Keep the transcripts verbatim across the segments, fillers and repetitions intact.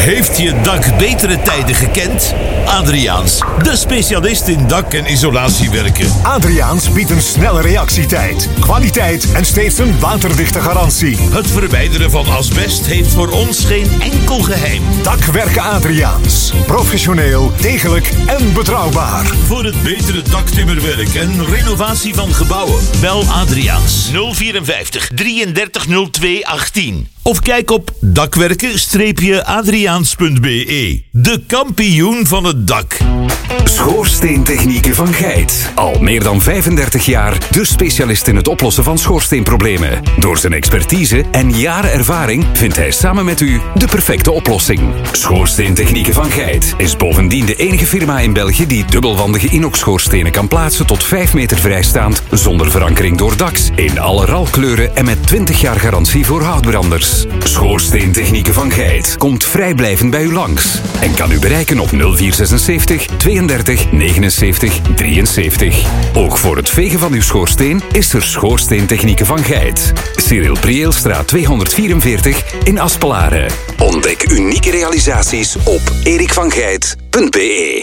Heeft je dak betere tijden gekend? Adriaans, de specialist in dak- en isolatiewerken. Adriaans biedt een snelle reactietijd, kwaliteit en steeds een waterdichte garantie. Het verwijderen van asbest heeft voor ons geen enkel geheim. Dakwerken Adriaans. Professioneel, degelijk en betrouwbaar. Voor het betere daktimmerwerk en renovatie van gebouwen. Bel Adriaans nul vierenvijftig drieëndertig nul twee achttien. Of kijk op dakwerken-adriaans punt b e. De kampioen van het dak. Schoorsteentechnieken van Geit. Al meer dan vijfendertig jaar de specialist in het oplossen van schoorsteenproblemen. Door zijn expertise en jaren ervaring vindt hij samen met u de perfecte oplossing. Schoorsteentechnieken van Geit is bovendien de enige firma in België die dubbelwandige inox-schoorstenen kan plaatsen tot vijf meter vrijstaand, zonder verankering door daks, in alle ralkleuren en met twintig jaar garantie voor houtbranders. Schoorsteentechnieken van Geit komt vrijblijvend bij u langs en kan u bereiken op nul vier zesenzeventig tweeëndertig negenenzeventig drieënzeventig. Ook voor het vegen van uw schoorsteen is er Schoorsteentechnieken van Geit. Cyril Prieelstraat tweehonderdvierenveertig in Aspelaren. Ontdek unieke realisaties op erik van geit punt b e.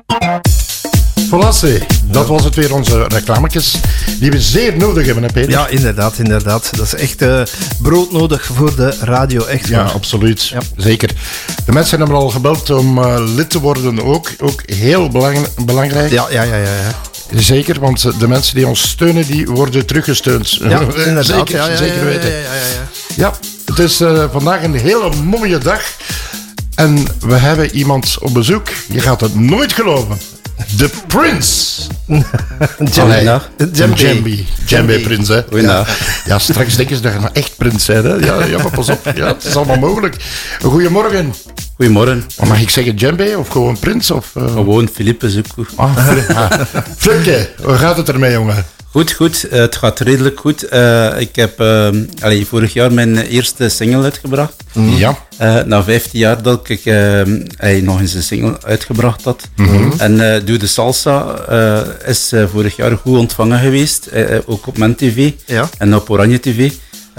Voilà, dat was het weer, onze reclametjes die we zeer nodig hebben, hè Peter? Ja, inderdaad, inderdaad. Dat is echt uh, broodnodig voor de radio, echt Ja, waar. absoluut. Ja. Zeker. De mensen hebben al gebeld om uh, lid te worden ook. Ook heel belang, belangrijk. Ja, ja, ja, ja. ja. Zeker, want de mensen die ons steunen, die worden teruggesteund. Ja, inderdaad. Zeker, ja, ja, zeker ja, weten. Ja, ja, ja, ja. Ja, het is uh, vandaag een hele mooie dag. En we hebben iemand op bezoek. Je gaat het nooit geloven. De Prins. Djembe. Djembe. Djembe Prins, hè. Goeiedag. Ja. ja, straks denken ze dat je nou echt prins bent, hè. Ja, ja, maar pas op. Ja, het is allemaal mogelijk. Goedemorgen. Goedemorgen. Maar mag ik zeggen Djembe of gewoon Prins? Of, uh... Gewoon Philippe is ook goed. Ah, ah. Flipke, hoe gaat het ermee, jongen? Goed, goed. Uh, het gaat redelijk goed. Uh, ik heb uh, allee, vorig jaar mijn eerste single uitgebracht. Mm. Ja. Uh, na vijftien jaar dat ik uh, allee, nog eens een single uitgebracht had. Mm-hmm. En uh, Doe de Salsa uh, is uh, vorig jaar goed ontvangen geweest. Uh, ook op MenTV Ja. en op Oranje T V.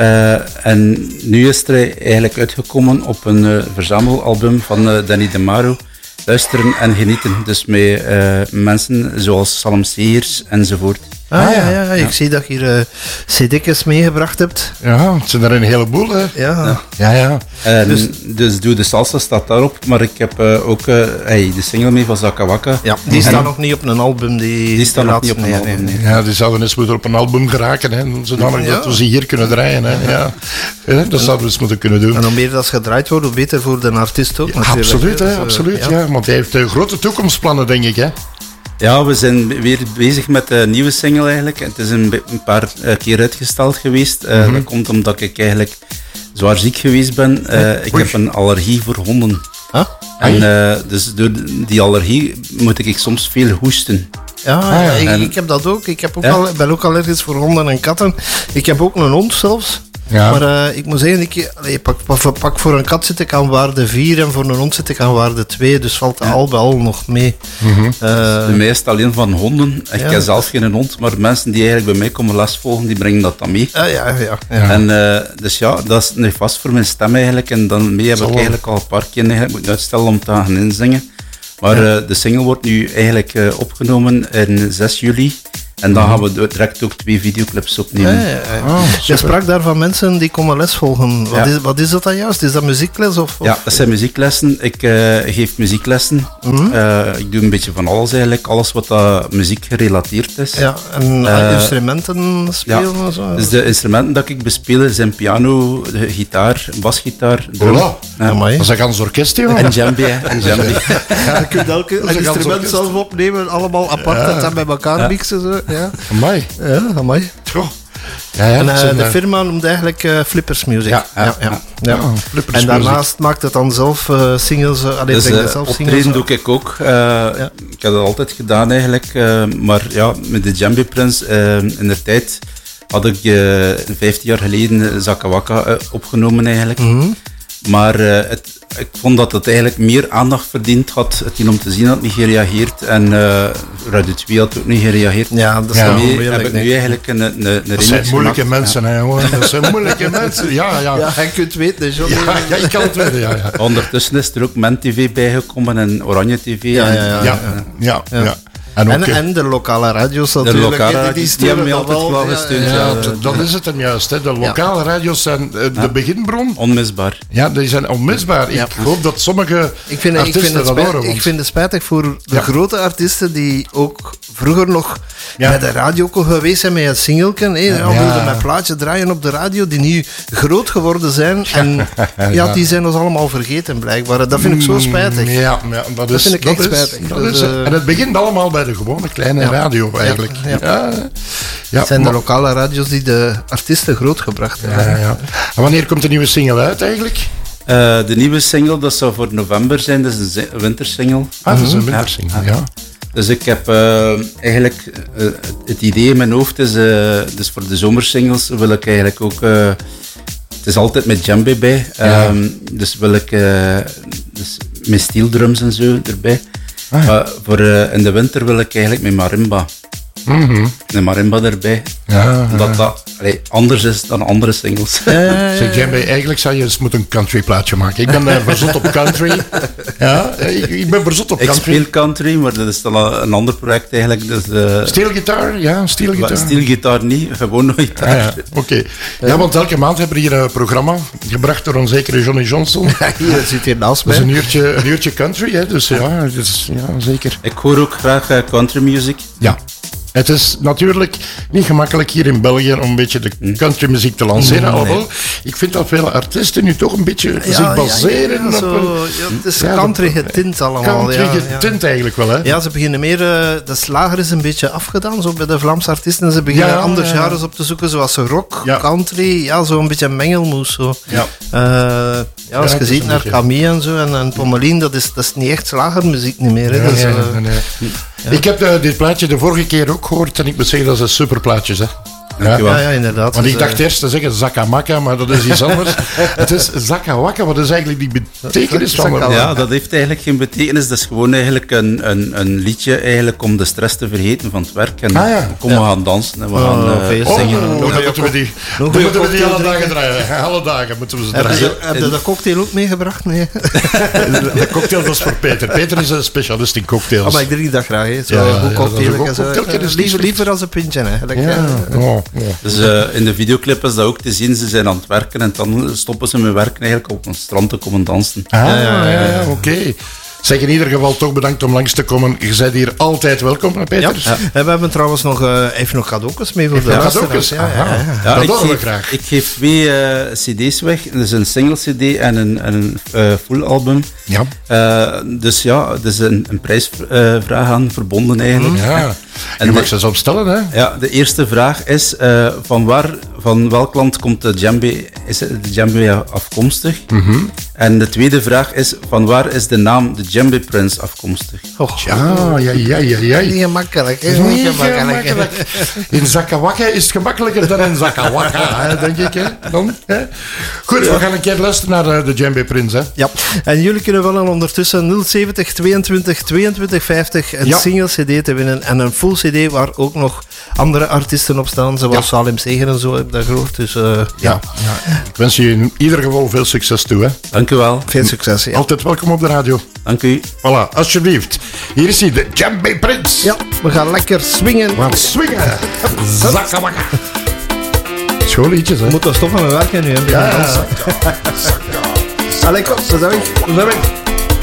Uh, en nu is er eigenlijk uitgekomen op een uh, verzamelalbum van uh, Danny de Maro. Luisteren en genieten. Dus met uh, mensen zoals Salem Segers enzovoort. Ah, ja, ja, ja, ik zie dat je hier uh, C D's meegebracht hebt. Ja, het zijn er een heleboel, hè. Ja. Ja, ja. En Dus- dus, dus Doe de Salsa staat daarop, maar ik heb uh, ook uh, hey, de single mee van Zaka Waka. Ja, die staat nog niet op een album. Die, Die staat nog laatste- niet op een nee, album, nee. nee. Ja, die zouden eens moeten op een album geraken, hè, zodanig Ja. dat we ze hier kunnen draaien. Hè. Ja. Ja, dat zouden we eens moeten kunnen doen. En hoe meer dat gedraaid wordt, hoe beter voor de artiest ook. natuurlijk. Absoluut, hè, Dus, uh, absoluut. ja. Ja. Want hij heeft uh, grote toekomstplannen, denk ik. Hè. Ja, we zijn weer bezig met de nieuwe single eigenlijk. Het is een, be- een paar uh, keer uitgesteld geweest. Uh, Mhm. Dat komt omdat ik eigenlijk zwaar ziek geweest ben. Uh, ik Oei. heb een allergie voor honden. Huh? En uh, dus door die allergie moet ik soms veel hoesten. Ja, ja. ik, En- ik heb dat ook. Ik heb ook Ja? al, ben ook allergisch voor honden en katten. Ik heb ook een hond zelfs. Ja. Maar uh, ik moet zeggen, ik, allee, pak, pak, pak voor een kat zit ik aan waarde vier en voor een hond zit ik aan waarde twee. Dus valt ja. al bij al nog mee. Mhm. Uh, De meeste alleen van honden. Ik Ja. heb zelf geen hond, maar mensen die eigenlijk bij mij komen lesvolgen, die brengen dat dan mee. ah, ja, ja, ja. En uh, dus ja, dat is nu vast voor mijn stem eigenlijk. En dan mee heb Zal ik wel. eigenlijk al een paar keer eigenlijk moeten uitstellen om te gaan inzingen. Maar uh, de single wordt nu eigenlijk uh, opgenomen in zes juli. En dan gaan we direct ook twee videoclips opnemen. Ja, ja, ja. Oh, Je super. sprak daar van mensen die komen les volgen. Wat, Ja. is, wat is dat dan juist? Is dat muziekles? Of, of? Ja, dat zijn muzieklessen. Ik uh, geef muzieklessen. Mhm. Uh, ik doe een beetje van alles eigenlijk. Alles wat dat muziek gerelateerd is. Ja, en Eh, instrumenten spelen en zo? Dus de instrumenten dat ik bespeel zijn piano, de gitaar, basgitaar, drum. Voilà. Ja. Amai. Dat is een gans orkest, joh. En djembe, hè, en djembe. Ja, je kunt elke is een een gans instrument orkest. zelf opnemen, allemaal apart en dan bij elkaar mixen. Zo. Ja, Amai. ja, amai. Goh. Ja, ja, En het uh, zijn, de eh, firma noemt eigenlijk uh, Flippers Music. Ja, ja, ja. ja. oh, Flippers En Music. daarnaast maakt het dan zelf uh, singles. Uh, allee, Dus brengt uh, zelf optreden singles. doe ik ook. Uh, Ik heb dat altijd gedaan eigenlijk. Uh, maar ja, met de Djembe Prince uh, in de tijd had ik uh, vijftien jaar geleden Zaka Waka uh, opgenomen eigenlijk. Mm-hmm. Maar uh, het, ik vond dat het eigenlijk meer aandacht verdiend had. Het ging om te zien dat het niet gereageerd. En uh, Radio twee had ook niet gereageerd. Ja, dat is Ja. wel Daarmee moeilijk. heb ik nu eigenlijk een, een, een Dat zijn moeilijke mensen, hè, jongen. Dat zijn moeilijke mensen. Ja, ja. Ja, je kunt weten, John. Ja, ja, ik kan het weten, ja, ja. Ondertussen is er ook Men T V bijgekomen en Oranje T V. Ja, en, ja, ja. Ja, ja, ja. En, ook, En, eh, en de lokale radio's De natuurlijk. lokale hè, radio's, die hebben mij sturen altijd dat wel ja, gesteund. ja, ja, ja. dat- dat is het hem juist. Hè. De lokale radio's zijn uh, de beginbron. Onmisbaar. Ja, die zijn onmisbaar. Ja. Ik hoop dat sommige Ik vind, ik, artiesten vind het dat spijt, horen. ik want- vind het spijtig voor de Ja. grote artiesten die ook vroeger nog Ja. bij de radio kon geweest zijn met een singelken. Hè, ja. Ja. wilden met plaatje draaien op de radio, die nu groot geworden zijn. En ja, Ja. die zijn ons allemaal vergeten blijkbaar. Dat vind ik zo spijtig. Mm, Ja, ja dat, is, vind ik dat echt is, spijtig. dat Dus, is, eh, en het begint allemaal bij de gewone kleine Ja. radio eigenlijk. Ja, Ja, ja. Het zijn de maar- lokale radio's die de artiesten grootgebracht hebben. ja, ja. En wanneer komt de nieuwe single uit eigenlijk? Uh, de nieuwe single, dat zou voor november zijn, dat is een zi- wintersingle. Ah, dat is een wintersingle, ja. Dus ik heb uh, eigenlijk, uh, het idee in mijn hoofd is, uh, dus voor de zomersingles wil ik eigenlijk ook, uh, het is altijd met djembe bij, Ja. um, dus wil ik, uh, dus met steel drums en zo erbij. Ah, ja. Maar voor uh, in de winter wil ik eigenlijk met marimba, Mhm. een marimba erbij. Ja, Omdat dat allee, anders is dan andere singles. Zeg, Djembe, eigenlijk zou je eens moeten een country plaatje maken. Ik ben uh, verzot op country. Ja, ik, ik ben verzot op Ik country. speel country, maar dat is dan een een ander project eigenlijk. Dus, uh, Steelgitaar, ja, steelgitaar. Steelgitaar niet, gewoon nog gitaar. Ah, ja, oké. Ja, want elke maand hebben we hier een programma gebracht door een zekere Johnny Johnson. Hier, het zit hier naast Dat is mij. een uurtje, een uurtje country, hè, dus ja, dus, ja, zeker. Ik hoor ook graag uh, country music. Ja. Het is natuurlijk niet gemakkelijk hier in België om een beetje de countrymuziek te lanceren. Alhoewel, ik vind dat veel artiesten nu toch een beetje zich baseren ja, ja, zo, op een ja, het is Ja, country dat- getint allemaal. country ja, ja. getint eigenlijk wel, hè? Ja, ze beginnen meer... eh, de slager is een beetje afgedaan, zo bij de Vlaamse artiesten. Ze beginnen Ja, anders ja, ja. genres op te zoeken, zoals rock, Ja. country, ja, zo een beetje een mengelmoes. Zo. Ja. Eh, ja, als het je is ziet een naar beetje- Camille en zo, en, en Pommelien, dat is, dat is niet echt slagermuziek niet meer. Hè. Ja, Dat is, nee, eh, nee, nee. Ik heb eh, dit plaatje de vorige keer ook gehoord en ik moet zeggen dat zijn superplaatjes, hè? Dankjewel. ja, ja, inderdaad. Want Dus, ik dacht eh, eerst te zeggen Zakamaka, maar dat is iets anders. Het is Zakawaka, wat is eigenlijk die betekenis van? Zakawaka. Ja, dat heeft eigenlijk geen betekenis. Dat is gewoon eigenlijk een, een, een liedje eigenlijk om de stress te vergeten van het werk. En Ah, ja. kom, we gaan dansen en we gaan Oh, uh, feest. Oh, zingen. dan moeten we die, dan goeie moeten we die alle cocktail dagen draaien. Alle dagen moeten we ze Heb draaien. je, heb je de cocktail ook meegebracht? Nee. De cocktail dat is voor Peter. Peter is een specialist in cocktails. Oh, maar ik drink dat graag. Hè. Zo Ja, een ja, goed ja, dat is cocktail. een goed en zo. cocktailtje, Eh, dus liever, niet liever als een pintje eigenlijk. ja. hè. Oh, oh. Dus uh, in de videoclip is dat ook te zien. Ze zijn aan het werken en dan stoppen ze met werken eigenlijk op een strand te komen dansen. Ah, ja, ja, ja, oké. Zeg, in ieder geval toch bedankt om langs te komen. Je bent hier altijd welkom, hè, Peter. Ja. En we hebben trouwens nog, uh, even nog cadeautjes mee voor de Ja, luisteraars. cadeautjes. Aha. Ja, dat ik, horen we geef, graag. ik geef twee uh, cd's weg. Dus een single cd en een, en een uh, full album. Ja. Uh, dus ja, er is een, een prijsvraag uh, aan verbonden eigenlijk. Ja. En Je mag de- ze eens opstellen, hè? Ja, de eerste vraag is, uh, van, waar, van welk land komt de djembe, is de djembe afkomstig? Mhm. En de tweede vraag is, van waar is de naam de Djembe Prince afkomstig? Oh, Ja, ja, ja, ja, ja. niet gemakkelijk. Hè? Niet Niet gemakkelijk. gemakkelijk. In Zakawaka is het gemakkelijker dan in Zakawaka, hè, denk ik. Hè? Dan, hè? Goed, we gaan een keer luisteren naar uh, de Djembe Prince. Hè? Ja, en jullie kunnen wel een ondertussen nul zeventig tweeëntwintig tweeëntwintig vijftig een Ja. single cd te winnen en een full cd waar ook nog andere artiesten op staan, zoals Ja. Salim Seger en zo, heb ik dat gehoord. Dus uh, ja. Ja. Ik wens je in ieder geval veel succes toe. Hè? Dank u wel. veel succes. Ja. Altijd welkom op de radio. Dank u. Voilà, alsjeblieft. Hier is hij, de Djembe Prince. ja, we gaan lekker swingen. We gaan swingen. Zakawaka. Schoolliedjes, hè? We moeten stoppen met werken nu. Hè. Ja. Allee, kom, we zijn weg. We zijn weg.